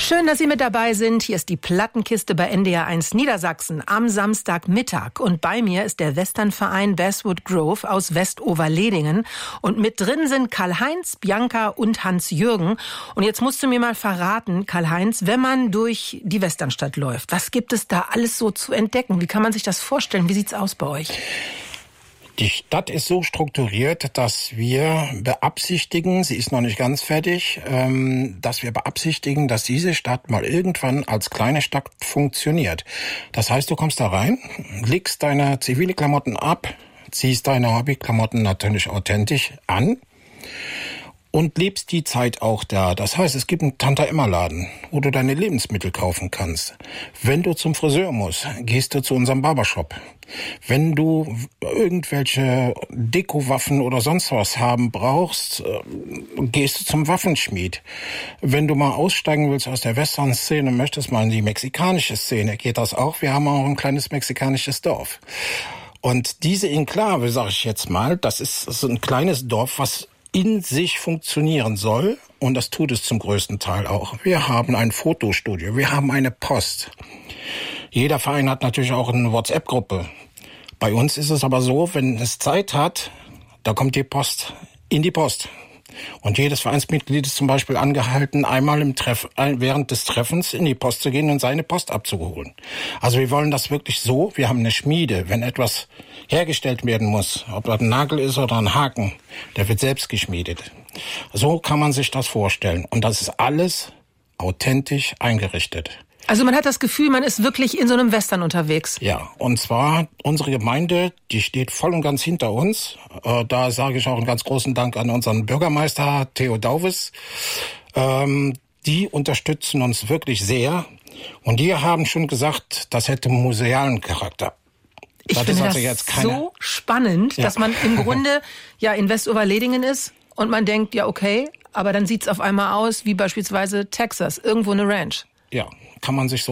Schön, dass Sie mit dabei sind. Hier ist die Plattenkiste bei NDR 1 Niedersachsen am Samstagmittag. Und bei mir ist der Westernverein Basswood Grove aus Westoverledingen. Und mit drin sind Karl-Heinz, Bianca und Hans-Jürgen. Und jetzt musst du mir mal verraten, Karl-Heinz, wenn man durch die Westernstadt läuft, was gibt es da alles so zu entdecken? Wie kann man sich das vorstellen? Wie sieht's aus bei euch? Die Stadt ist so strukturiert, dass wir beabsichtigen, sie ist noch nicht ganz fertig, dass wir beabsichtigen, dass diese Stadt mal irgendwann als kleine Stadt funktioniert. Das heißt, du kommst da rein, legst deine zivile Klamotten ab, ziehst deine Hobbyklamotten natürlich authentisch an und lebst die Zeit auch da. Das heißt, es gibt einen Tante-Emma-Laden, wo du deine Lebensmittel kaufen kannst. Wenn du zum Friseur musst, gehst du zu unserem Barbershop. Wenn du irgendwelche Dekowaffen oder sonst was haben brauchst, gehst du zum Waffenschmied. Wenn du mal aussteigen willst aus der Western-Szene, möchtest mal in die mexikanische Szene, geht das auch. Wir haben auch ein kleines mexikanisches Dorf. Und diese Enklave, sage ich jetzt mal, das ist so ein kleines Dorf, was in sich funktionieren soll, und das tut es zum größten Teil auch. Wir haben ein Fotostudio, wir haben eine Post. Jeder Verein hat natürlich auch eine WhatsApp-Gruppe. Bei uns ist es aber so, wenn es Zeit hat, da kommt die Post in die Post. Und jedes Vereinsmitglied ist zum Beispiel angehalten, einmal während des Treffens in die Post zu gehen und seine Post abzuholen. Also wir wollen das wirklich so, wir haben eine Schmiede. Wenn etwas hergestellt werden muss, ob das ein Nagel ist oder ein Haken, der wird selbst geschmiedet. So kann man sich das vorstellen. Und das ist alles authentisch eingerichtet. Also man hat das Gefühl, man ist wirklich in so einem Western unterwegs. Ja, und zwar unsere Gemeinde, die steht voll und ganz hinter uns. Da sage ich auch einen ganz großen Dank an unseren Bürgermeister Theo Dauwes. Die unterstützen uns wirklich sehr. Und die haben schon gesagt, das hätte musealen Charakter. Ich finde das jetzt so spannend, dass man im Grunde ja in Westoverledingen ist und man denkt, ja okay, aber dann sieht's auf einmal aus wie beispielsweise Texas, irgendwo eine Ranch. Ja, kann man sich so